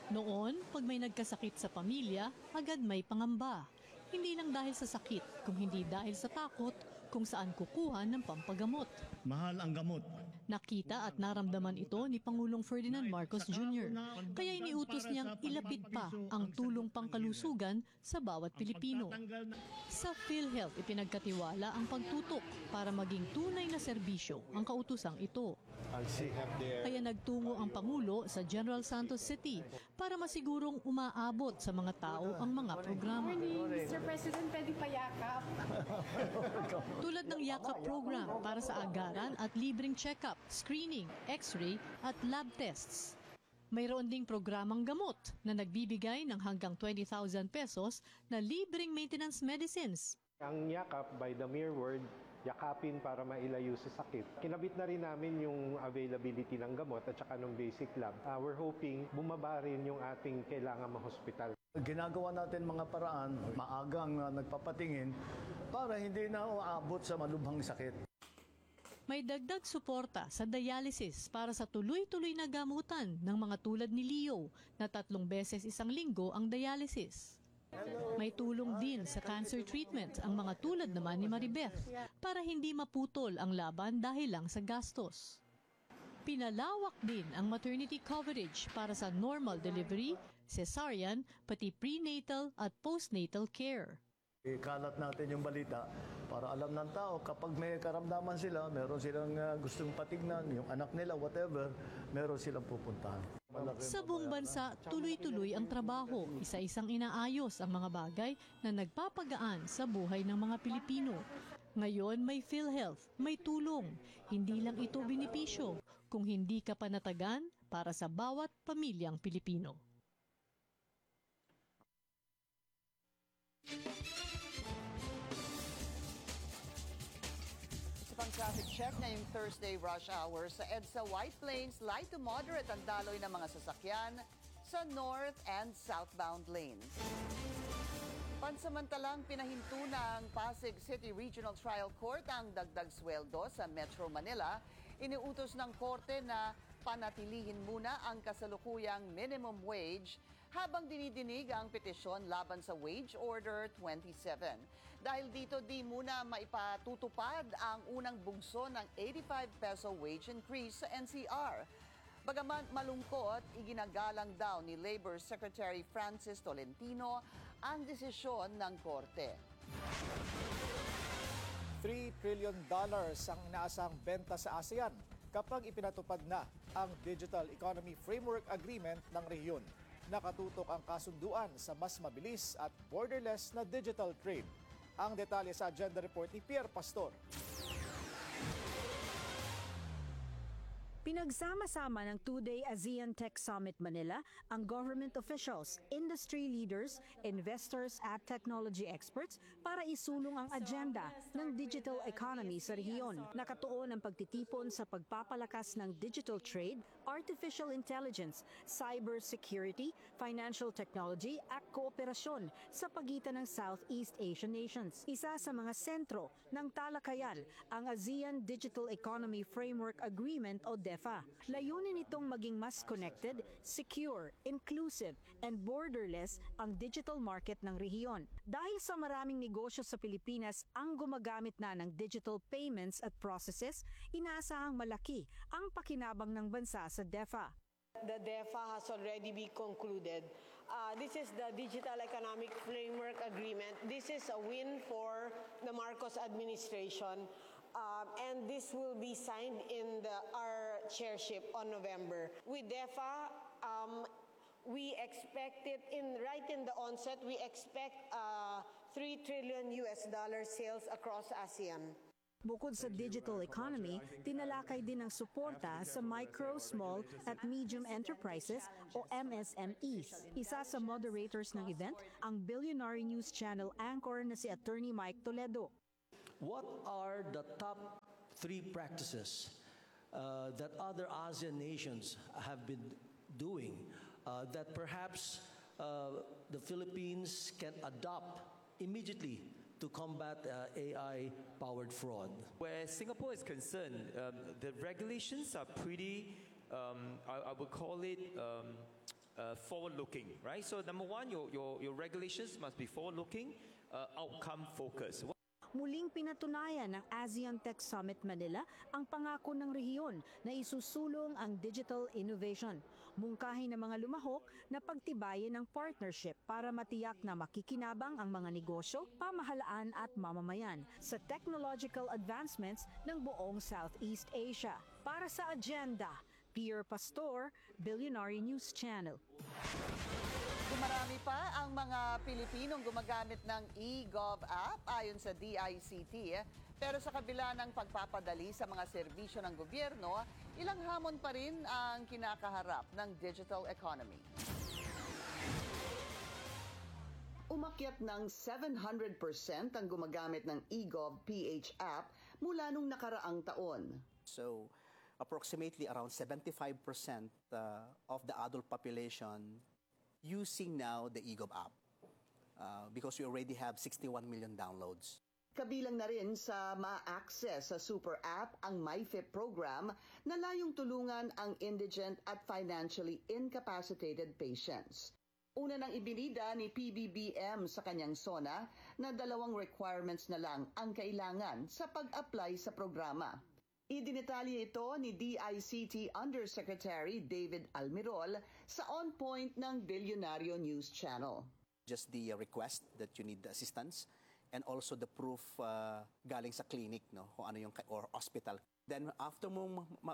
Noon, pag may nagkasakit sa pamilya, agad may pangamba. Hindi lang dahil sa sakit, kung hindi dahil sa takot kung saan kukuha ng pampagamot. Mahal ang gamot. Nakita at naramdaman ito ni Pangulong Ferdinand Marcos Jr. Kaya iniutos niyang ilapit pa ang tulong pangkalusugan sa bawat Pilipino. Sa PhilHealth, ipinagkatiwala ang pagtutok para maging tunay na serbisyo ang kautusang ito. Kaya nagtungo ang Pangulo sa General Santos City para masigurong umaabot sa mga tao ang mga programa. Mr. President, pwede payakap. Tulad ng Yakap program para sa agaran at libreng check-up, screening, x-ray at lab tests. Mayroon ding programang gamot na nagbibigay ng hanggang 20,000 pesos na libreng maintenance medicines. Ang yakap, by the mere word, yakapin para mailayo sa sakit. Kinabit na rin namin yung availability ng gamot at saka ng basic lab. We're hoping bumaba rin yung ating kailangan ma-hospital. Ginagawa natin mga paraan, maagang nagpapatingin para hindi na uabot sa malubhang sakit. May dagdag suporta sa dialysis para sa tuloy-tuloy na gamutan ng mga tulad ni Leo na 3 beses isang linggo ang dialysis. May tulong din sa cancer treatment ang mga tulad naman ni Maribeth para hindi maputol ang laban dahil lang sa gastos. Pinalawak din ang maternity coverage para sa normal delivery, cesarean, pati prenatal at postnatal care. Ikalat natin yung balita para alam ng tao kapag may karamdaman sila, meron silang gustong patignan, yung anak nila, whatever, meron silang pupuntahan. Sa buong bansa, tuloy-tuloy ang trabaho. Isa-isang inaayos ang mga bagay na nagpapagaan sa buhay ng mga Pilipino. Ngayon may PhilHealth, may tulong. Hindi lang ito benepisyo kung hindi ka panatagan para sa bawat pamilyang Pilipino. Pang traffic check ngayong Thursday rush hour sa EDSA White Plains, light to moderate ang daloy ng mga sasakyan sa north and southbound lanes. Pansamantalang pinahinto ng Pasig City Regional Trial Court ang dagdag sweldo sa Metro Manila. Iniutos ng korte na panatilihin muna ang kasalukuyang minimum wage habang dinidinig ang petisyon laban sa Wage Order 27. Dahil dito di muna maipatutupad ang unang bugso ng 85 peso wage increase sa NCR. Bagaman malungkot, iginagalang daw ni Labor Secretary Francis Tolentino ang desisyon ng korte. $3 trillion ang inaasahang benta sa ASEAN kapag ipinatupad na ang Digital Economy Framework Agreement ng rehiyon. Nakatutok ang kasunduan sa mas mabilis at borderless na digital trade. Ang detalye sa agenda report ni Pierre Pastor. Pinagsama-sama ng 2-day ASEAN Tech Summit Manila ang government officials, industry leaders, investors at technology experts para isulong ang agenda ng digital economy sa rehiyon. Nakatuon ang pagtitipon sa pagpapalakas ng digital trade, artificial intelligence, cyber security, financial technology at kooperasyon sa pagitan ng Southeast Asian nations. Isa sa mga sentro ng talakayan ang ASEAN Digital Economy Framework Agreement o DEFA. Layunin itong maging mas connected, secure, inclusive, and borderless ang digital market ng rehiyon. Dahil sa maraming negosyo sa Pilipinas ang gumagamit na ng digital payments at processes, inaasahang malaki ang pakinabang ng bansa sa DEFA. The DEFA has already been concluded. This is the Digital Economic Framework Agreement. This is a win for the Marcos administration. And this will be signed in our chairship on November. With DEFA, we expect it right in the onset. We expect $3 trillion sales across ASEAN. Bukod sa digital economy, tinalakay din ang suporta sa micro, small at medium enterprises o MSMEs. Isa sa moderators ng event, ang Billionaire News Channel anchor na si Attorney Mike Toledo. What are the top 3 practices that other ASEAN nations have been doing that perhaps the Philippines can adopt immediately to combat AI-powered fraud? Where Singapore is concerned, the regulations are pretty, I would call it forward-looking, right? So number one, your regulations must be forward-looking, outcome-focused. Muling pinatunayan ng ASEAN Tech Summit Manila ang pangako ng rehiyon na isusulong ang digital innovation. Mungkahi ng mga lumahok na pagtibayin ng partnership para matiyak na makikinabang ang mga negosyo, pamahalaan at mamamayan sa technological advancements ng buong Southeast Asia. Para sa agenda, Pierre Pastor, Billionaire News Channel. Dumarami pa ang mga Pilipinong gumagamit ng eGov app ayon sa DICT. Pero sa kabila ng pagpapadali sa mga serbisyo ng gobyerno, ilang hamon pa rin ang kinakaharap ng digital economy. Umakyat ng 700% ang gumagamit ng eGov PH app mula nung nakaraang taon. So, approximately around 75% of the adult population using now the eGov app because we already have 61 million downloads. Kabilang na rin sa ma-access sa super app ang MyFip program na layong tulungan ang indigent at financially incapacitated patients. Una nang ibinida ni PBBM sa kanyang SONA na 2 requirements na lang ang kailangan sa pag-apply sa programa. Idinitalye ito ni DICT Undersecretary David Almirol sa On Point ng Billionaire News Channel. Just the request that you need the assistance and also the proof galing sa clinic, no, kung ano yung or hospital. Then after mo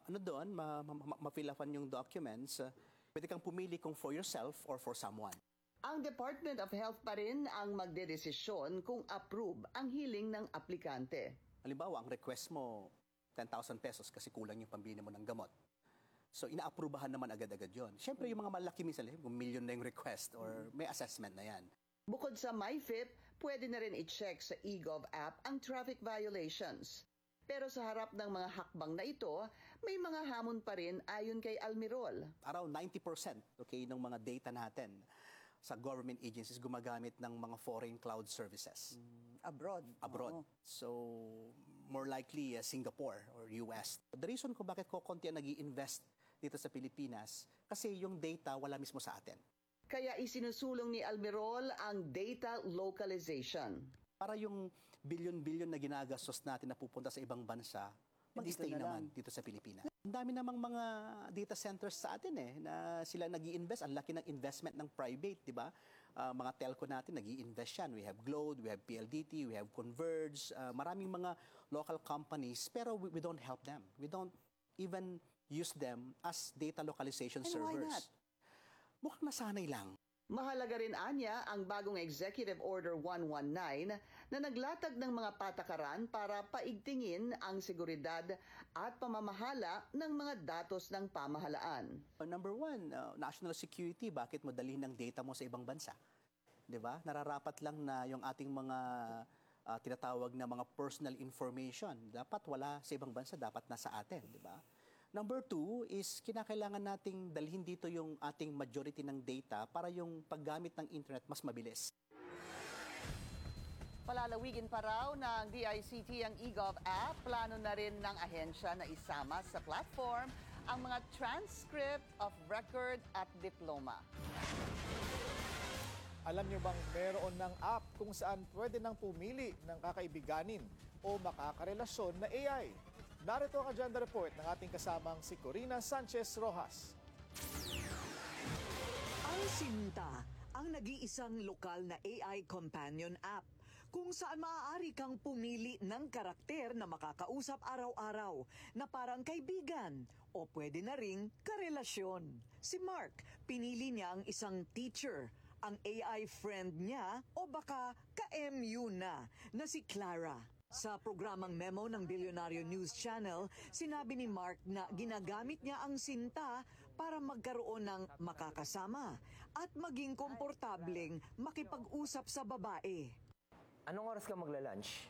ma-fill upan yung documents, pwede kang pumili kung for yourself or for someone. Ang Department of Health pa rin ang magdedesisyon kung approve ang hiling ng aplikante. Halimbawa, ang request mo 10,000 pesos kasi kulang yung pambili mo ng gamot. So, inaaprubahan naman agad-agad yon. Siyempre, yung mga malaki minsan, kung million na yung request or may assessment na yan. Bukod sa MyFip, pwede na rin i-check sa eGov app ang traffic violations. Pero sa harap ng mga hakbang na ito, may mga hamon pa rin ayon kay Almirol. Around 90% ng mga data natin sa government agencies gumagamit ng mga foreign cloud services. Abroad. Oo. So, more likely Singapore or US. The reason kung bakit konti ang nag-i-invest dito sa Pilipinas, kasi yung data wala mismo sa atin. Kaya isinusulong ni Almirol ang data localization. Para yung bilyon-bilyon na ginagastos natin na pupunta sa ibang bansa, mag-stay naman dito sa Pilipinas. Ang dami namang mga data centers sa atin na sila nag-i-invest. Ang laki ng investment ng private, di ba? Mga telco natin nag-i-invest yan. We have Globe, we have PLDT, we have Converge, maraming mga local companies, pero we don't help them. We don't even use them as data localization servers. Why not? Mukhang nasanay lang. Mahalaga rin anya ang bagong Executive Order 119 na naglatag ng mga patakaran para paigtingin ang seguridad at pamamahala ng mga datos ng pamahalaan. Number one, national security. Bakit mo dalhin ng data mo sa ibang bansa? Diba? Nararapat lang na yung ating mga tinatawag na mga personal information. Dapat wala sa ibang bansa, dapat nasa atin. Diba? Number two is kinakailangan nating dalhin dito yung ating majority ng data para yung paggamit ng internet mas mabilis. Palalawigin pa raw ng DICT ang eGov app. Plano na rin ng ahensya na isama sa platform ang mga transcript of record at diploma. Alam niyo bang meron ng app kung saan pwede nang pumili ng kakaibiganin o makakarelasyon na AI? Narito ang agenda report ng ating kasamang si Corina Sanchez Rojas. Ang Sinta, ang nag-iisang lokal na AI companion app kung saan maaari kang pumili ng karakter na makakausap araw-araw na parang kaibigan o pwede na ring karelasyon. Si Mark, pinili niya ang isang teacher, ang AI friend niya o baka ka-MU na si Clara. Sa programang Memo ng Billionaire News Channel, sinabi ni Mark na ginagamit niya ang Sinta para magkaroon ng makakasama at maging komportableng makipag-usap sa babae. Anong oras ka magla-lunch?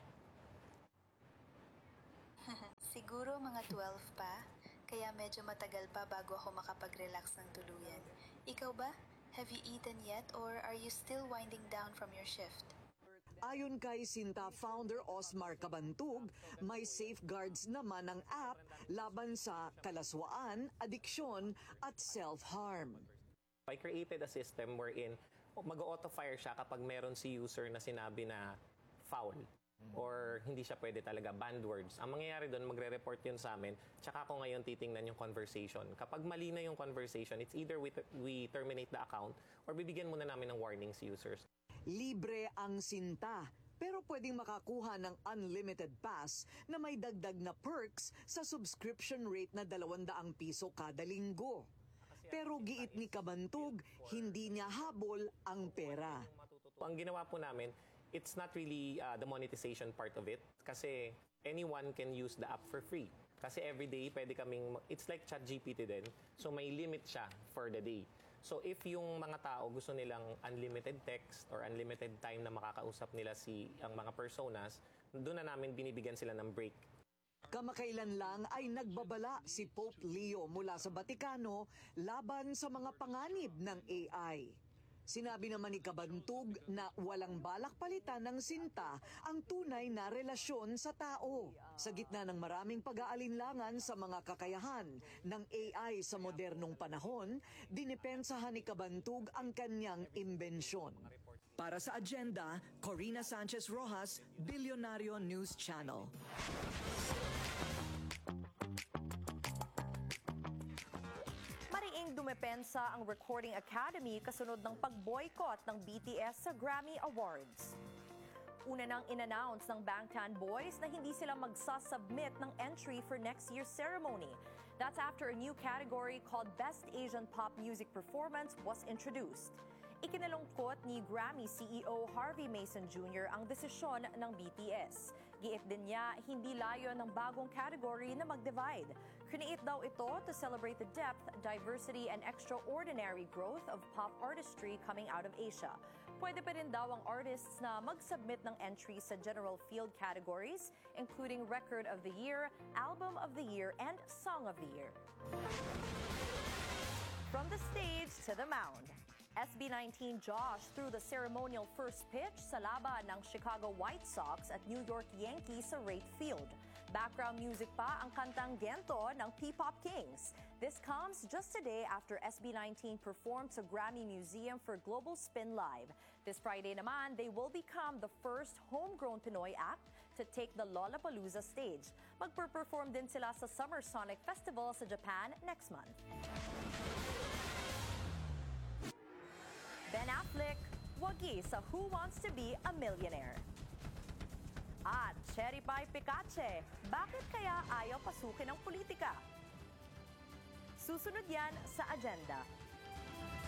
Siguro mga 12 pa, kaya medyo matagal pa bago ako makapag-relax ng tuluyan. Ikaw ba? Have you eaten yet or are you still winding down from your shift? Ayon kay Sinta founder Osmar Cabantug, may safeguards naman ang app laban sa kalaswaan, adiksyon at self-harm. I created a system wherein mag-auto-fire siya kapag meron si user na sinabi na foul or hindi siya pwede talaga, banned words. Ang mangyayari doon, magre-report yun sa amin, tsaka ako ngayon titingnan yung conversation. Kapag mali na yung conversation, it's either we terminate the account or bibigyan muna namin ng warning si users. Libre ang Sinta, pero pwedeng makakuha ng unlimited pass na may dagdag na perks sa subscription rate na 200 piso kada linggo. Pero giit ni Kabantug, hindi niya habol ang pera. Ang ginawa po namin, it's not really the monetization part of it kasi anyone can use the app for free. Kasi everyday pwede kaming, it's like ChatGPT din, so may limit siya for the day. So if yung mga tao gusto nilang unlimited text or unlimited time na makakausap nila ang mga personas, doon na namin binibigyan sila ng break. Kamakailan lang ay nagbabala si Pope Leo mula sa Batikano laban sa mga panganib ng AI. Sinabi naman ni Kabantug na walang balak palitan ng Sinta ang tunay na relasyon sa tao. Sa gitna ng maraming pag-aalinlangan sa mga kakayahan ng AI sa modernong panahon, dinipensahan ni Kabantug ang kanyang imbensyon. Para sa agenda, Corina Sanchez Rojas, Bilyonaryo News Channel. Dumepensa ang Recording Academy kasunod ng pag-boycott ng BTS sa Grammy Awards. Una nang in-announce ng Bangtan Boys na hindi sila magsasubmit ng entry for next year's ceremony. That's after a new category called Best Asian Pop Music Performance was introduced. Ikinalungkot ni Grammy CEO Harvey Mason Jr. ang desisyon ng BTS. Giit din niya, hindi layo ng bagong category na mag-divide. Create daw ito to celebrate the depth, diversity, and extraordinary growth of pop artistry coming out of Asia. Pwede pa rin daw ang artists na mag-submit ng entries sa general field categories, including Record of the Year, Album of the Year, and Song of the Year. From the stage to the mound, SB19 Josh threw the ceremonial first pitch sa laban ng Chicago White Sox at New York Yankees sa Wright Field. Background music pa ang kantang Gento ng P-Pop Kings. This comes just a day after SB19 performed sa Grammy Museum for Global Spin Live. This Friday naman, they will become the first homegrown Pinoy act to take the Lollapalooza stage. Magper-perform din sila sa Summer Sonic Festival sa Japan next month. Ben Affleck, wagi sa Who Wants to Be a Millionaire. At Cherry Pie Picache, bakit kaya ayaw pasukin ng politika? Susunod yan sa agenda.